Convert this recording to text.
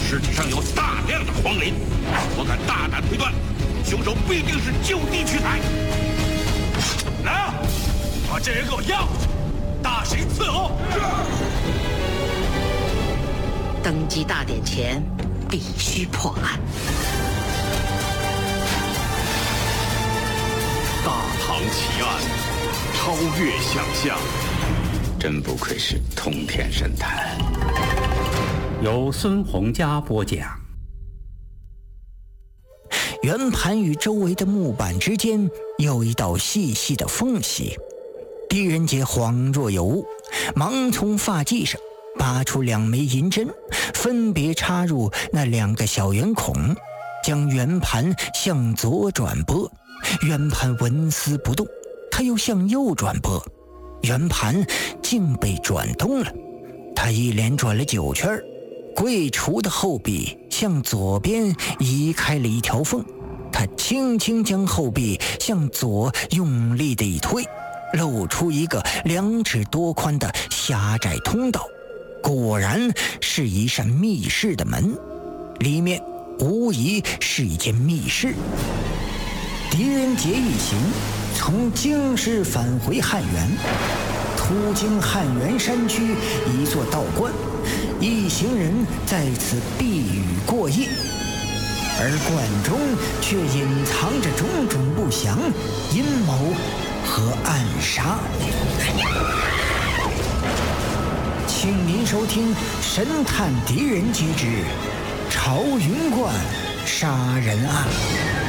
尸体上有大量的黄磷，我敢大胆推断，凶手必定是就地取材。来啊，把这人给我押回去，大刑伺候。 登基大典前必须破案。 大唐奇案，超越想象。 真不愧是通天神探。 由孙洪佳播讲。 圆盘与周围的木板之间有一道细细的缝隙，狄仁杰恍若有悟，忙从发髻上拔出2枚银针，分别插入那2个小圆孔，将圆盘向左转拨，圆盘纹丝不动。他又向右转拨，圆盘竟被转动了。他一连转了9圈，柜橱的后壁向左边移开了一条缝，他轻轻将后壁向左用力的一推，露出一个2尺多宽的狭窄通道，果然是一扇密室的门，里面无疑是一间密室。狄仁杰一行从京师返回汉源，途经汉源山区一座道观，一行人在此避雨过夜，而观中却隐藏着种种不祥、阴谋和暗杀。请您收听《神探狄仁杰之朝云观杀人案》。